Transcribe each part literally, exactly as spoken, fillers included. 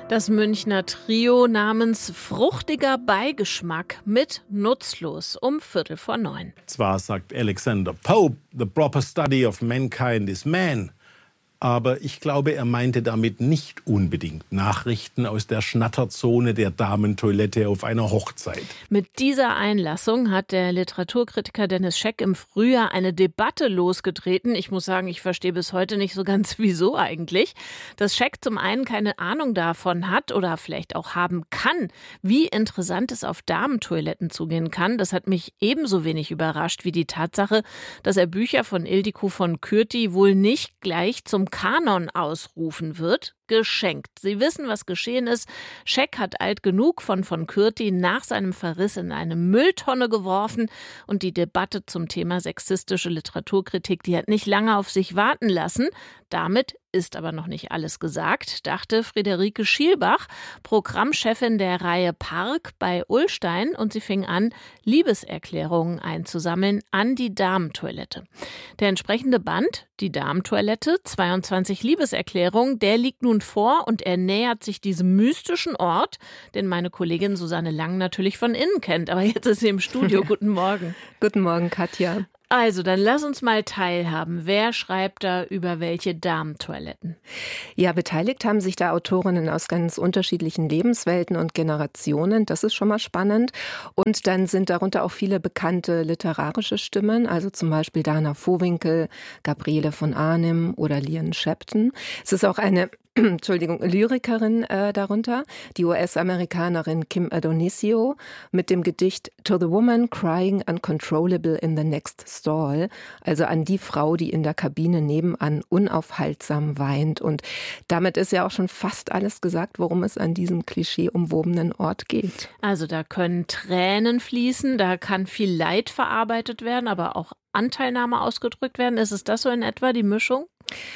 Das Münchner Trio namens Fruchtiger Beigeschmack mit Nutzlos um Viertel vor neun. Zwar sagt Alexander Pope, the proper study of mankind is man. Aber ich glaube, er meinte damit nicht unbedingt Nachrichten aus der Schnatterzone der Damentoilette auf einer Hochzeit. Mit dieser Einlassung hat der Literaturkritiker Dennis Scheck im Frühjahr eine Debatte losgetreten. Ich muss sagen, ich verstehe bis heute nicht so ganz, wieso eigentlich. Dass Scheck zum einen keine Ahnung davon hat oder vielleicht auch haben kann, wie interessant es auf Damentoiletten zugehen kann, das hat mich ebenso wenig überrascht wie die Tatsache, dass er Bücher von Ildiko von Kürti wohl nicht gleich zum Kanon ausrufen wird. Geschenkt. Sie wissen, was geschehen ist. Scheck hat alt genug von von Kürti nach seinem Verriss in eine Mülltonne geworfen und die Debatte zum Thema sexistische Literaturkritik, die hat nicht lange auf sich warten lassen. Damit ist aber noch nicht alles gesagt, dachte Friederike Schielbach, Programmchefin der Reihe Park bei Ullstein, und sie fing an, Liebeserklärungen einzusammeln an die Damentoilette. Der entsprechende Band, die Damentoilette, zweiundzwanzig Liebeserklärungen, der liegt nun vor und er nähert sich diesem mystischen Ort, den meine Kollegin Susanne Lang natürlich von innen kennt. Aber jetzt ist sie im Studio. Guten Morgen. Guten Morgen, Katja. Also, dann lass uns mal teilhaben. Wer schreibt da über welche Damentoiletten? Ja, beteiligt haben sich da Autorinnen aus ganz unterschiedlichen Lebenswelten und Generationen. Das ist schon mal spannend. Und dann sind darunter auch viele bekannte literarische Stimmen, also zum Beispiel Dana Vohwinkel, Gabriele von Arnim oder Lian Shepton. Es ist auch eine Entschuldigung, Lyrikerin äh, darunter, die U S-Amerikanerin Kim Adonisio mit dem Gedicht To the Woman Crying Uncontrollable in the Next Stall, also an die Frau, die in der Kabine nebenan unaufhaltsam weint. Und damit ist ja auch schon fast alles gesagt, worum es an diesem klischeeumwobenen Ort geht. Also da können Tränen fließen, da kann viel Leid verarbeitet werden, aber auch Anteilnahme ausgedrückt werden. Ist es das so in etwa, die Mischung?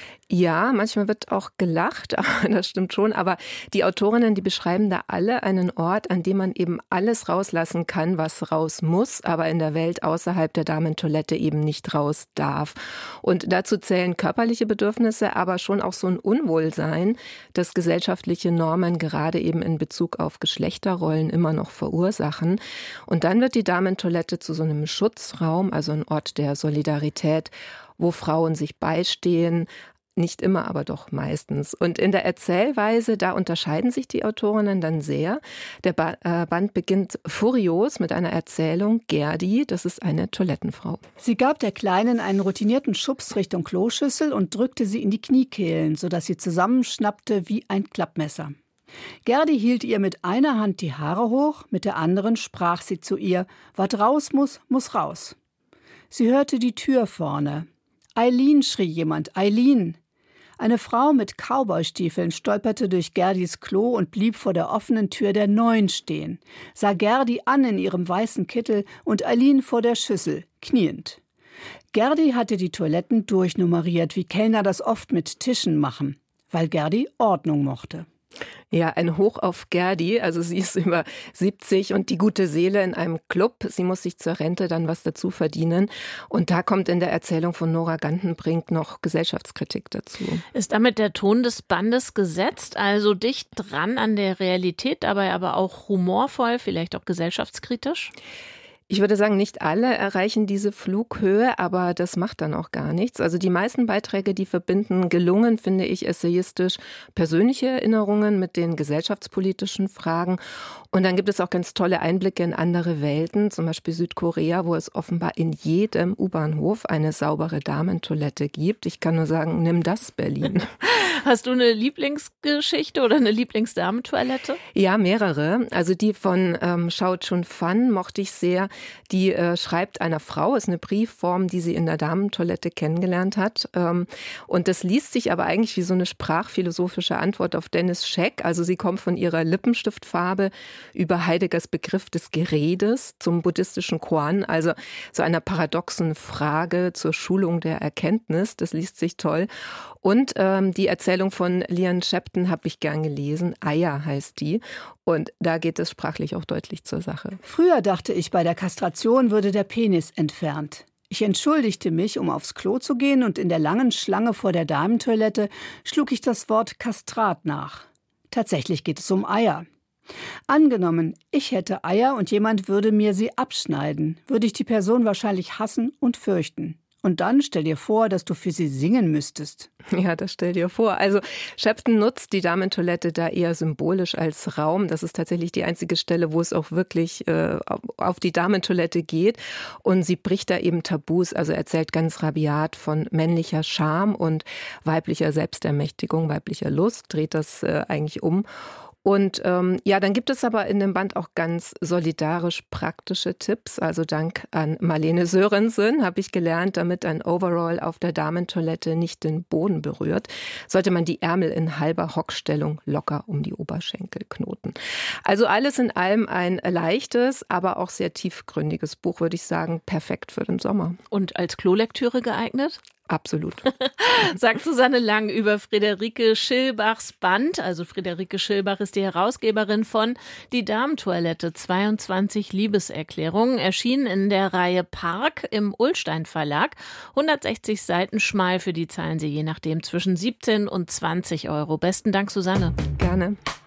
Ja, manchmal wird auch gelacht, das stimmt schon, aber die Autorinnen, die beschreiben da alle einen Ort, an dem man eben alles rauslassen kann, was raus muss, aber in der Welt außerhalb der Damentoilette eben nicht raus darf. Und dazu zählen körperliche Bedürfnisse, aber schon auch so ein Unwohlsein, das gesellschaftliche Normen gerade eben in Bezug auf Geschlechterrollen immer noch verursachen. Und dann wird die Damentoilette zu so einem Schutzraum, also ein Ort der Solidarität, wo Frauen sich beistehen, nicht immer, aber doch meistens. Und in der Erzählweise, da unterscheiden sich die Autorinnen dann sehr. Der ba- äh, Band beginnt furios mit einer Erzählung. Gerdi, das ist eine Toilettenfrau. Sie gab der Kleinen einen routinierten Schubs Richtung Kloschüssel und drückte sie in die Kniekehlen, sodass sie zusammenschnappte wie ein Klappmesser. Gerdi hielt ihr mit einer Hand die Haare hoch, mit der anderen sprach sie zu ihr, was raus muss, muss raus. Sie hörte die Tür vorne. Eileen, schrie jemand, Eileen. Eine Frau mit Cowboystiefeln stolperte durch Gerdis Klo und blieb vor der offenen Tür der Neun stehen, sah Gerdi an in ihrem weißen Kittel und Eileen vor der Schüssel, kniend. Gerdi hatte die Toiletten durchnummeriert, wie Kellner das oft mit Tischen machen, weil Gerdi Ordnung mochte. Ja, ein Hoch auf Gerdi, also sie ist über siebzig und die gute Seele in einem Club. Sie muss sich zur Rente dann was dazu verdienen. Und da kommt in der Erzählung von Nora Gantenbrink noch Gesellschaftskritik dazu. Ist damit der Ton des Bandes gesetzt, also dicht dran an der Realität, dabei aber auch humorvoll, vielleicht auch gesellschaftskritisch? Ich würde sagen, nicht alle erreichen diese Flughöhe, aber das macht dann auch gar nichts. Also die meisten Beiträge, die verbinden gelungen, finde ich, essayistisch persönliche Erinnerungen mit den gesellschaftspolitischen Fragen. Und dann gibt es auch ganz tolle Einblicke in andere Welten, zum Beispiel Südkorea, wo es offenbar in jedem U-Bahnhof eine saubere Damentoilette gibt. Ich kann nur sagen, nimm das, Berlin. Hast du eine Lieblingsgeschichte oder eine Lieblingsdamentoilette? Ja, mehrere. Also die von ähm, Shao Chun Fan mochte ich sehr. Die äh, schreibt einer Frau, ist eine Briefform, die sie in der Damentoilette kennengelernt hat. Ähm, und das liest sich aber eigentlich wie so eine sprachphilosophische Antwort auf Dennis Scheck. Also sie kommt von ihrer Lippenstiftfarbe über Heideggers Begriff des Geredes zum buddhistischen Koan, also so einer paradoxen Frage zur Schulung der Erkenntnis. Das liest sich toll. Und ähm, die Erzählung von Lian Shepton habe ich gern gelesen. Eier heißt die. Und da geht es sprachlich auch deutlich zur Sache. Früher dachte ich, bei der Kastration würde der Penis entfernt. Ich entschuldigte mich, um aufs Klo zu gehen, und in der langen Schlange vor der Damentoilette schlug ich das Wort Kastrat nach. Tatsächlich geht es um Eier. Angenommen, ich hätte Eier und jemand würde mir sie abschneiden, würde ich die Person wahrscheinlich hassen und fürchten. Und dann stell dir vor, dass du für sie singen müsstest. Ja, das stell dir vor. Also Shepton nutzt die Damentoilette da eher symbolisch als Raum. Das ist tatsächlich die einzige Stelle, wo es auch wirklich äh, auf die Damentoilette geht. Und sie bricht da eben Tabus, also erzählt ganz rabiat von männlicher Scham und weiblicher Selbstermächtigung, weiblicher Lust, dreht das äh, eigentlich um. Und ähm, ja, dann gibt es aber in dem Band auch ganz solidarisch praktische Tipps. Also dank an Marlene Sörensen habe ich gelernt, damit ein Overall auf der Damentoilette nicht den Boden berührt, sollte man die Ärmel in halber Hockstellung locker um die Oberschenkel knoten. Also alles in allem ein leichtes, aber auch sehr tiefgründiges Buch, würde ich sagen, perfekt für den Sommer. Und als Klolektüre geeignet? Absolut. Sagt Susanne Lang über Friederike Schilbachs Band. Also Friederike Schilbach ist die Herausgeberin von Die Damentoilette, zweiundzwanzig Liebeserklärungen, erschienen in der Reihe Park im Ullstein Verlag. hundertsechzig Seiten schmal, für die zahlen Sie je nachdem zwischen siebzehn und zwanzig Euro. Besten Dank, Susanne. Gerne.